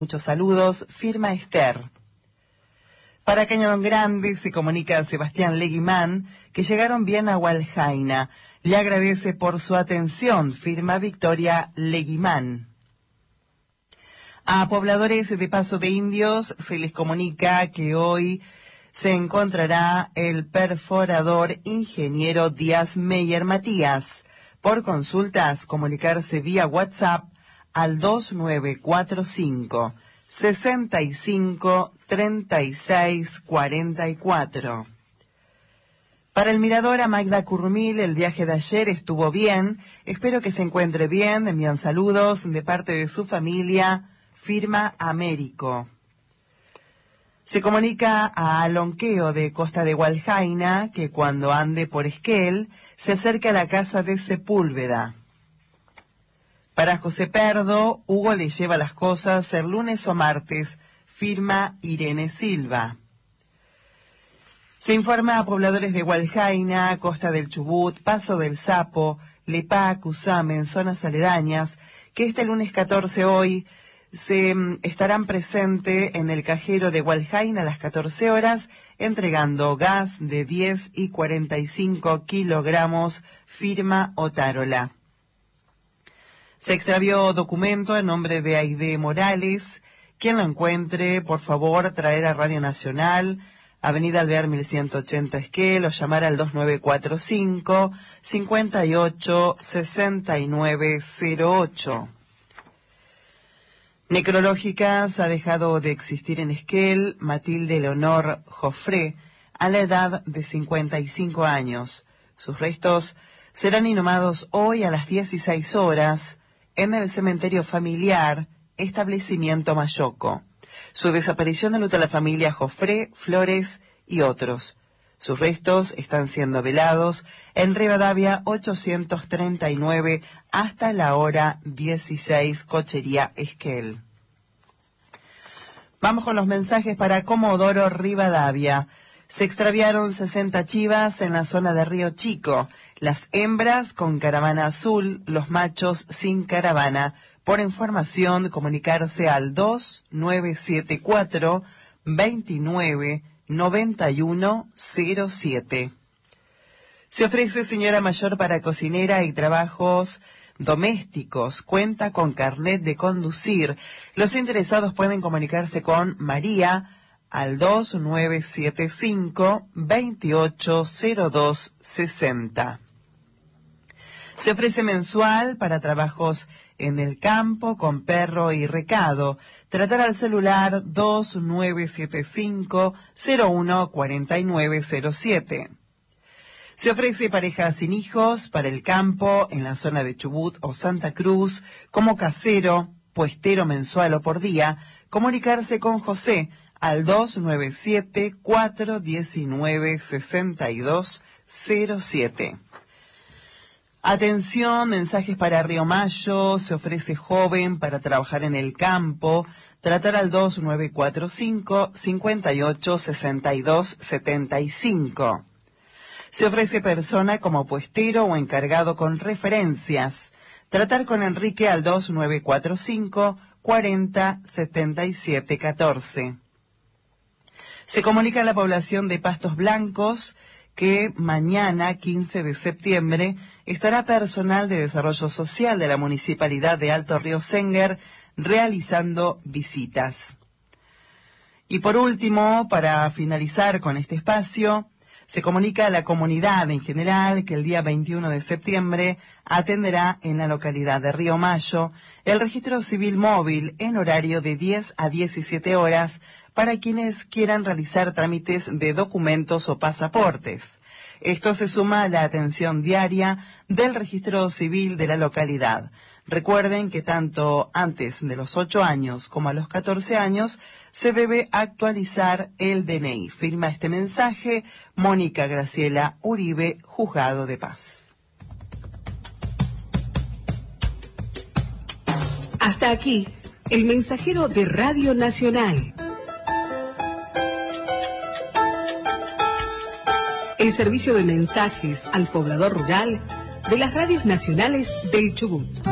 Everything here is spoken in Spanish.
Muchos saludos, firma Esther. Para Cañadón Grande se comunica Sebastián Leguimán, que llegaron bien a Hualjaina. Le agradece por su atención, firma Victoria Leguimán. A pobladores de Paso de Indios se les comunica que hoy se encontrará el perforador ingeniero Díaz Meyer Matías. Por consultas, comunicarse vía WhatsApp al 2945 65 36 44. Para el mirador a Magda Curmil, el viaje de ayer estuvo bien. Espero que se encuentre bien. Envían saludos de parte de su familia, firma Américo. Se comunica a Alonqueo de Costa de Hualjaina que cuando ande por Esquel se acerque a la casa de Sepúlveda. Para José Perdo, Hugo le lleva las cosas el lunes o martes, firma Irene Silva. Se informa a pobladores de Hualjaina, Costa del Chubut, Paso del Sapo, Lepá, Cusamen, zonas aledañas, que este lunes 14 hoy se estarán presentes en el cajero de Hualjaina a las 14 horas, entregando gas de 10 y 45 kilogramos, firma Otárola. Se extravió documento en nombre de Aide Morales. Quien lo encuentre, por favor, traer a Radio Nacional, Avenida Alvear 1180 Esquel, o llamar al 2945 58 6908. Necrológicas ha dejado de existir en Esquel Matilde Leonor Jofré a la edad de 55 años. Sus restos serán inhumados hoy a las 16 horas en el cementerio familiar, establecimiento Mayoco. Su desaparición enluta a la familia Jofré, Flores y otros. Sus restos están siendo velados en Rivadavia 839 hasta la hora 16, Cochería Esquel. Vamos con los mensajes para Comodoro Rivadavia. Se extraviaron 60 chivas en la zona de Río Chico. Las hembras con caravana azul, los machos sin caravana. Por información, comunicarse al 2974 29 91 07. Se ofrece señora mayor para cocinera y trabajos domésticos. Cuenta con carnet de conducir. Los interesados pueden comunicarse con María al 2975 2802 60. Se ofrece mensual para trabajos en el campo con perro y recado. Tratar al celular 2975 01 4907. Se ofrece pareja sin hijos para el campo en la zona de Chubut o Santa Cruz como casero, puestero mensual o por día. Comunicarse con José al 297 419 6207. Atención, mensajes para Río Mayo. Se ofrece joven para trabajar en el campo. Tratar al 2945 58 62 75. Se ofrece persona como puestero o encargado con referencias. Tratar con Enrique al 2945 40 77 14. Se comunica a la población de Pastos Blancos que mañana, 15 de septiembre, estará personal de desarrollo social de la Municipalidad de Alto Río Senguer realizando visitas. Y por último, para finalizar con este espacio, se comunica a la comunidad en general que el día 21 de septiembre atenderá en la localidad de Río Mayo el registro civil móvil en horario de 10 a 17 horas para quienes quieran realizar trámites de documentos o pasaportes. Esto se suma a la atención diaria del registro civil de la localidad. Recuerden que tanto antes de los 8 años como a los 14 años se debe actualizar el DNI. Firma este mensaje Mónica Graciela Uribe, Juzgado de Paz. Hasta aquí, el mensajero de Radio Nacional. El servicio de mensajes al poblador rural de las radios nacionales del Chubut.